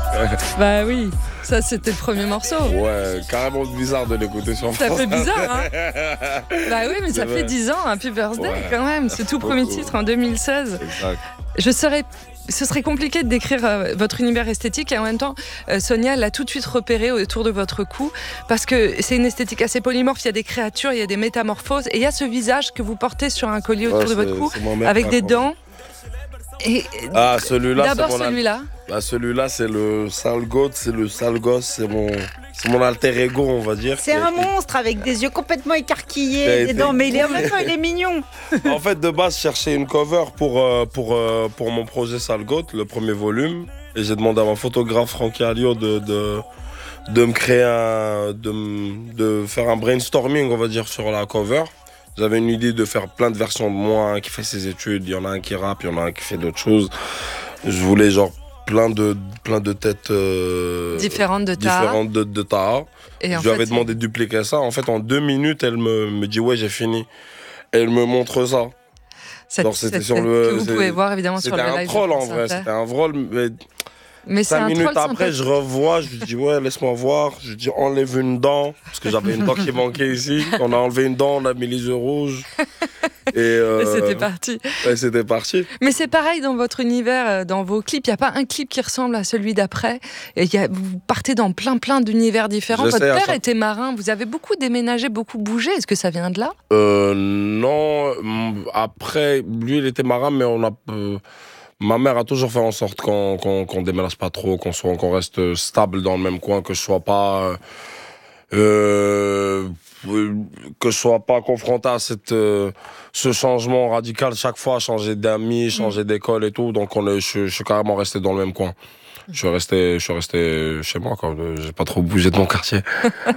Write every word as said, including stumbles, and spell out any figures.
Bah oui, ça c'était le premier morceau. Ouais, carrément bizarre de l'écouter sur Ça France. fait bizarre, hein. Bah oui, mais ça fait dix ans, Happy Birthday Ouais. quand même. C'est tout premier titre en deux mille seize. Exact. Je serais... Ce serait compliqué de décrire euh, votre univers esthétique et en même temps, euh, Sonia l'a tout de suite repéré autour de votre cou parce que c'est une esthétique assez polymorphe. Il y a des créatures, il y a des métamorphoses et il y a ce visage que vous portez sur un collier autour Ouais, de votre c'est- cou c'est mon mec, avec des là, dents. Et Ah, celui-là, c'est d'abord mon al- celui-là. Bah, celui-là, c'est le sale goth, c'est le sale gosse, c'est mon, c'est mon alter ego, on va dire. C'est qui a un été- monstre avec des yeux complètement Qui a écarquillés, des été- dents, mais il est en même temps, il est mignon. En fait, de base, je cherchais une cover pour, euh, pour, euh, pour mon projet Sale Goth, le premier volume. Et j'ai demandé à mon photographe Francky Alliot de, de, de me créer un. De, m- de faire un brainstorming, on va dire, sur la cover. J'avais une idée de faire plein de versions de moi, un qui fait ses études, il y en a un qui rappe, il y en a un qui fait d'autres choses. Je voulais, genre, plein de, plein de têtes. euh, Différentes de Taha. différentes de, de Taha. Et en Je lui avais fait, demandé de dupliquer ça. En fait, en deux minutes, elle me, me dit ouais, j'ai fini. Et elle me montre ça. cette, Alors, c'était cette sur tête le- que vous c'est- pouvez voir évidemment sur C'était le un live. de troll en France vrai. Inter. C'était un troll. Mais Mais c'est cinq un minutes troll après, sympathique. je revois. Je lui dis ouais, laisse-moi voir. Je lui dis enlève une dent parce que j'avais une dent qui manquait ici. On a enlevé une dent, on a mis les yeux rouges. Et, euh, Et c'était parti. et c'était parti. Mais c'est pareil dans votre univers, euh, dans vos clips. Il n'y a pas un clip qui ressemble à celui d'après. Et il y a, vous partez dans plein plein d'univers différents. J'essaie Votre à père chaque- était marin. Vous avez beaucoup déménagé, beaucoup bougé. Est-ce que ça vient de là? Euh, non. hum, Après, lui, il était marin, mais on a. euh, Ma mère a toujours fait en sorte qu'on qu'on qu'on déménage pas trop, qu'on soit, qu'on reste stable dans le même coin, que je sois pas, euh, euh, que je sois pas confronté à cette, euh, ce changement radical chaque fois, changer d'amis, changer d'école et tout. Donc on est, je, je suis carrément resté dans le même coin. Je suis resté, je suis resté chez moi, quoi. J'ai pas trop bougé de mon quartier.